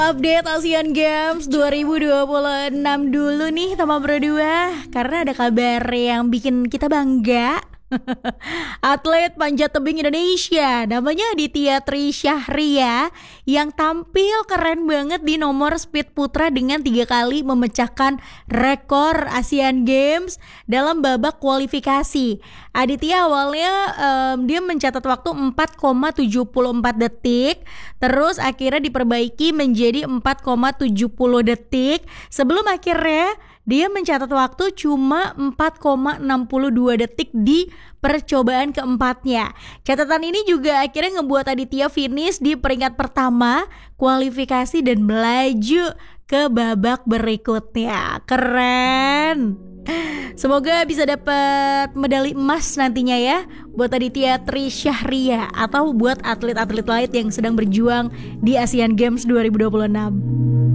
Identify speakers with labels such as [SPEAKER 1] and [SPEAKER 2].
[SPEAKER 1] Update Asian Games 2026 dulu nih sama berdua. Karena ada kabar yang bikin kita bangga. Atlet panjat tebing Indonesia namanya Aditya Trisyahria yang tampil keren banget di nomor speed putra dengan 3 kali memecahkan rekor Asian Games dalam babak kualifikasi. Aditya awalnya dia mencatat waktu 4,74 detik, terus akhirnya diperbaiki menjadi 4,70 detik sebelum akhirnya dia mencatat waktu cuma 4,62 detik di percobaan keempatnya. Catatan ini juga akhirnya ngebuat Aditya finish di peringkat pertama kualifikasi dan melaju ke babak berikutnya. Keren. Semoga bisa dapat medali emas nantinya ya buat Aditya Trisyahria atau buat atlet-atlet lain yang sedang berjuang di Asian Games 2026.